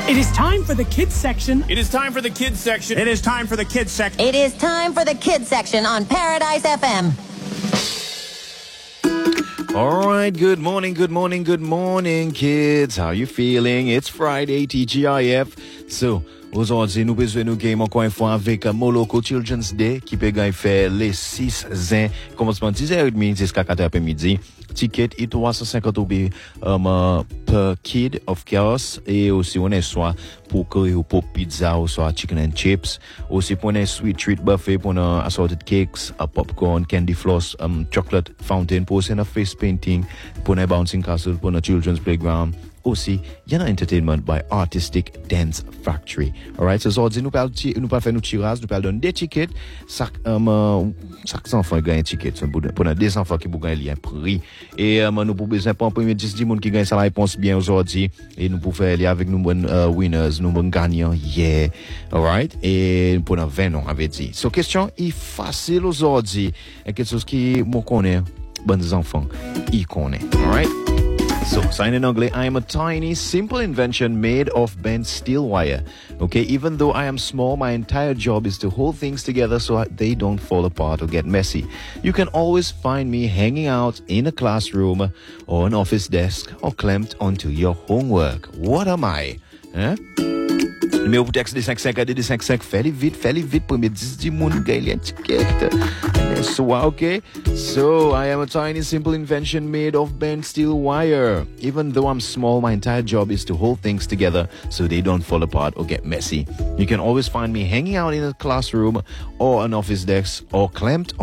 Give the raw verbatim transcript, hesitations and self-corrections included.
It is time for the kids section. It is time for the kids section. It is time for the kids section. It is time for the kids section on Paradise F M. All right, good morning, good morning, good morning, kids. How you feeling? It's Friday, T G I F. So, aujourd'hui, nous besoin nous game encore une fois avec Moloko Children's Day qui peut gagner faire les six ans, commencement dix heures trente jusqu'à quatre heures après-midi. Ticket est trois cent cinquante roupies um, per kid of chaos et aussi on est soit pour curry ou pour pizza ou soit chicken and chips. Aussi pour un sweet treat buffet pour un assorted cakes, a popcorn, candy floss, um, chocolate fountain pour un face painting, pour un bouncing castle, pour un children's playground. Aussi, il y a un entertainment by Artistic Dance Factory. Alright, so aujourd'hui, nous parlons, nous parlons faire nos tirages, nous parlons donner des tickets. Chaque, um, chaque enfant gagne un ticket. Pour, pour des enfants qui vont gagner un prix. Et, um, nous pouvons besoin pour un premier dix personnes qui gagnent ça la réponse bien aujourd'hui. Et nous pouvons faire aller avec nous, bonnes, uh, winners, nous, bonnes gagnants. Yeah. Alright. Et, pour vingt ans, avait dit. So, question est facile aujourd'hui. Et quelque chose qui, moi, connaît, bons enfants, ils connaissent. Alright. So, sign in ugly, I am a tiny, simple invention made of bent steel wire. Okay, even though I am small, my entire job is to hold things together so they don't fall apart or get messy. You can always find me hanging out in a classroom or an office desk or clamped onto your homework. What am I? Huh? Numéro pour texte de cinq cinq à deux cinq cinq. Fais-le vite, fais-le vite pour me dix dix moun gagne un ticket. So, okay. So, I am a tiny, simple invention made of bent steel wire. Even though I'm small, my entire job is to hold things together so they don't fall apart or get messy. You can always find me hanging out in a classroom or an office desk or clamped